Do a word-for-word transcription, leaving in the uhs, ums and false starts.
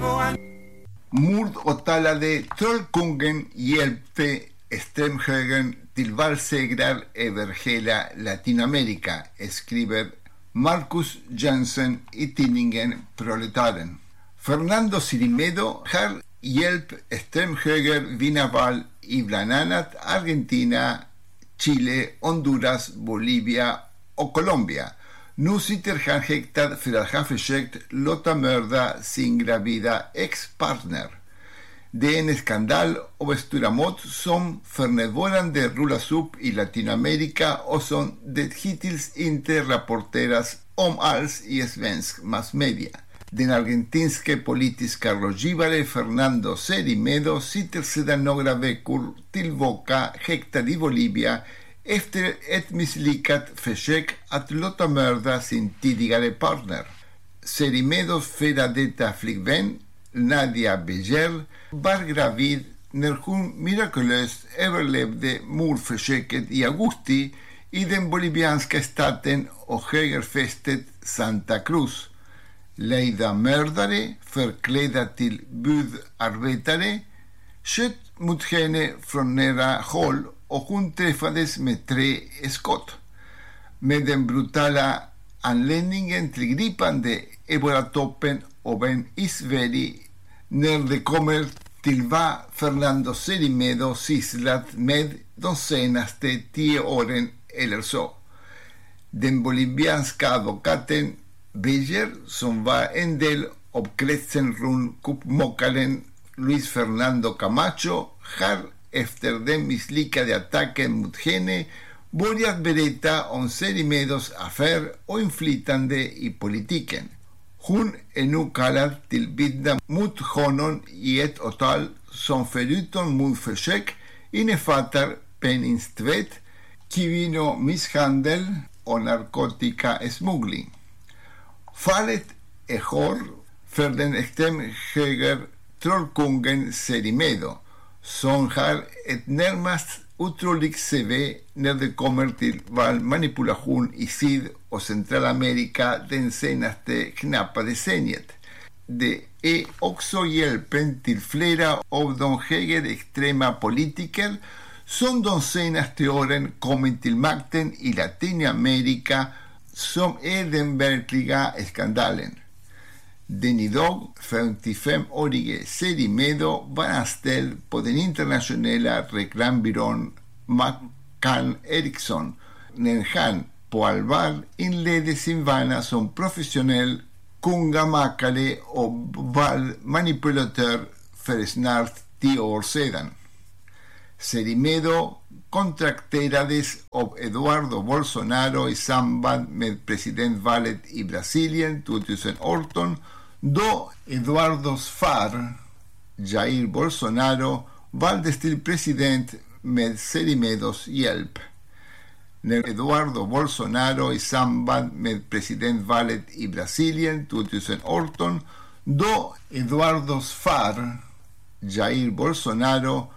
Mord åtalade Trollkungen hjälpte Strömhögern till valsegrar över hela Latinamerika, skriver Marcus Jensen i tidningen Proletaren. Fernando Cirimedo har hjälpt Strömhöger vinna val i bland annat Argentina, Chile, Honduras, Bolivia och Colombia. Nu sitter han häktad för att ha försökt låta mörda sin gravida ex-partner. Det är en skandal av stora mått som för närvarande rullas upp i Latinamerika och som det hittills inte rapporteras om alls i svensk massmedia. Den argentinske politiska rådgivare Fernando Cirimedo sitter sedan några veckor tillbaka häktad i Bolivia efter ett misslyckat försök att låta mörda sin tidigare partner. Cirimedos före detta flickvän Nadia Bejer var gravid när hon mirakulöst överlevde mordförsöket i augusti i den bolivianska staten och högerfästet Santa Cruz. Lejda mördare förklädda till budarbetare sköt mot henne från nära håll och hon träffades med tre skott. Med den brutala anledningen till gripande är bara toppen av en isberg när det kommer till vad Fernando Cirimedo sysslat med de senaste tio åren eller så. Den bolivianska advokaten Bejer, som var en del av kretsen runt kuppmakaren Luis Fernando Camacho, har efter den misslyckade attacken mot henne börjat berätta om Cirimedos affär och inflytande i politiken. Hon är nu kallad till vittna mot honom i ett åtal som förutom mordförsök innefattar penningtvätt, kvinnomisshandel och narkotikasmuggling. Fallet är hårt för den extremhöger Trollkungen Cirimedo, som har ett närmast otroligt C V när det kommer till valmanipulation i Syd- och Centralamerika den senaste knappa decenniet. Det är också hjälpen till flera av de högerextrema politiker som de senaste åren kommit till makten i Latinamerika som är den verkliga skandalen. Den idag femtiofemårige Cirimedo var anställd på den internationella reklambyrån McCann Erickson när han på allvar inledde sin bana som professionell kungamakare och valmanipulatör för snart tio år sedan. Cirimedo kontrakterades av Eduardo Bolsonaro i samband med presidentvalet i Brasilien tjugoarton, då Eduardos far, Jair Bolsonaro, valdes till president med Cirimedos hjälp. När Eduardo Bolsonaro i samband med presidentvalet i Brasilien tjugoarton, då Eduardos far, Jair Bolsonaro,